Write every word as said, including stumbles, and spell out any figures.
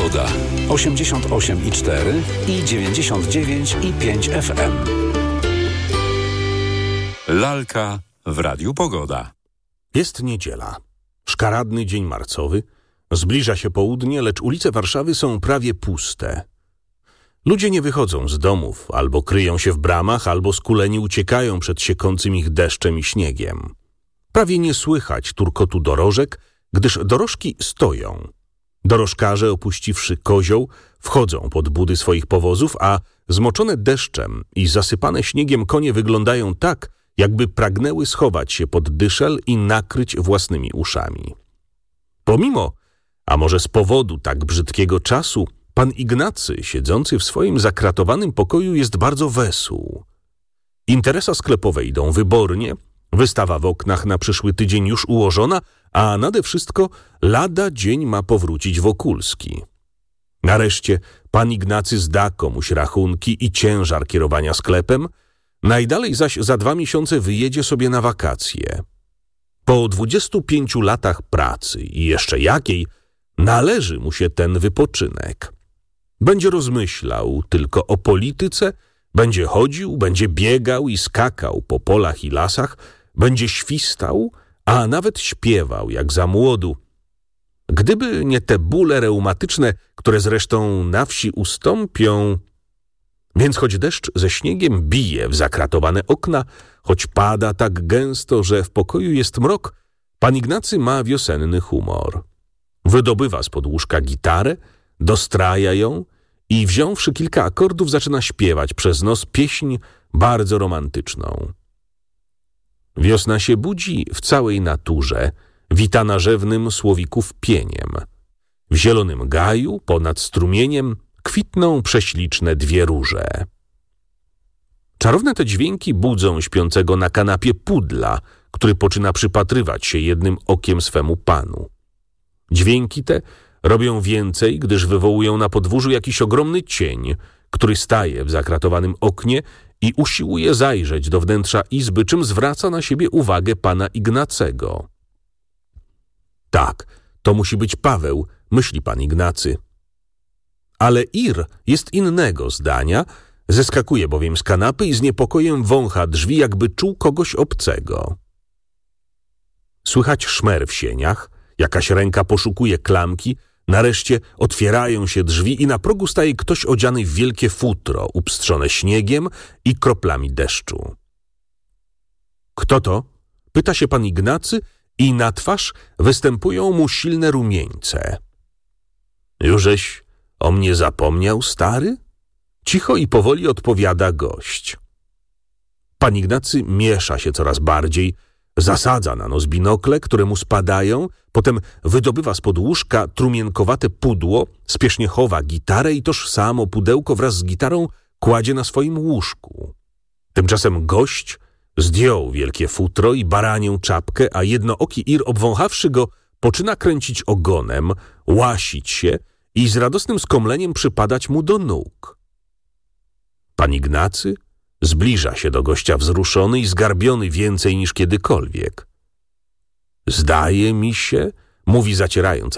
Pogoda. osiemdziesiąt osiem i cztery i dziewięćdziesiąt dziewięć i pięć F M. Lalka w Radiu Pogoda. Jest niedziela. Szkaradny dzień marcowy. Zbliża się południe, lecz ulice Warszawy są prawie puste. Ludzie nie wychodzą z domów, albo kryją się w bramach, albo skuleni uciekają przed siekącym ich deszczem i śniegiem. Prawie nie słychać turkotu dorożek, gdyż dorożki stoją. Dorożkarze, opuściwszy kozioł, wchodzą pod budy swoich powozów, a zmoczone deszczem i zasypane śniegiem konie wyglądają tak, jakby pragnęły schować się pod dyszel i nakryć własnymi uszami. Pomimo, a może z powodu tak brzydkiego czasu, pan Ignacy, siedzący w swoim zakratowanym pokoju, jest bardzo wesół. Interesa sklepowe idą wybornie, wystawa w oknach na przyszły tydzień już ułożona, a nade wszystko lada dzień ma powrócić Wokulski. Nareszcie pan Ignacy zda komuś rachunki i ciężar kierowania sklepem, najdalej zaś za dwa miesiące wyjedzie sobie na wakacje. Po dwudziestu pięciu latach pracy i jeszcze jakiej, należy mu się ten wypoczynek. Będzie rozmyślał tylko o polityce, będzie chodził, będzie biegał i skakał po polach i lasach, będzie świstał, a nawet śpiewał jak za młodu. Gdyby nie te bóle reumatyczne, które zresztą na wsi ustąpią. Więc choć deszcz ze śniegiem bije w zakratowane okna, choć pada tak gęsto, że w pokoju jest mrok, pan Ignacy ma wiosenny humor. Wydobywa spod łóżka gitarę, dostraja ją i wziąwszy kilka akordów zaczyna śpiewać przez nos pieśń bardzo romantyczną. Wiosna się budzi w całej naturze, witana rzewnym słowików pieniem. W zielonym gaju, ponad strumieniem, kwitną prześliczne dwie róże. Czarowne te dźwięki budzą śpiącego na kanapie pudla, który poczyna przypatrywać się jednym okiem swemu panu. Dźwięki te robią więcej, gdyż wywołują na podwórzu jakiś ogromny cień, który staje w zakratowanym oknie i usiłuje zajrzeć do wnętrza izby, czym zwraca na siebie uwagę pana Ignacego. Tak, to musi być Paweł, myśli pan Ignacy. Ale Ir jest innego zdania, zeskakuje bowiem z kanapy i z niepokojem wącha drzwi, jakby czuł kogoś obcego. Słychać szmer w sieniach, jakaś ręka poszukuje klamki, nareszcie otwierają się drzwi i na progu staje ktoś odziany w wielkie futro, upstrzone śniegiem i kroplami deszczu. Kto to? Pyta się pan Ignacy i na twarz występują mu silne rumieńce. Jużeś o mnie zapomniał, stary? Cicho i powoli odpowiada gość. Pan Ignacy miesza się coraz bardziej, zasadza na nos binokle, które mu spadają, potem wydobywa spod łóżka trumienkowate pudło, spiesznie chowa gitarę i toż samo pudełko wraz z gitarą kładzie na swoim łóżku. Tymczasem gość zdjął wielkie futro i baranią czapkę, a jednooki Ir, obwąchawszy go, poczyna kręcić ogonem, łasić się i z radosnym skomleniem przypadać mu do nóg. Pan Ignacy zbliża się do gościa wzruszony i zgarbiony więcej niż kiedykolwiek. Zdaje mi się, mówi zacierając